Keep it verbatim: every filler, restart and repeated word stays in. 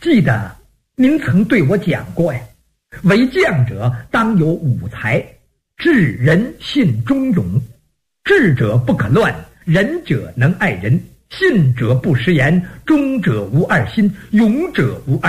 记得您曾对我讲过呀，为将者当有五才：智、仁、信、忠、勇。智者不可乱，仁者能爱人，信者不食言，忠者无二心，勇者无二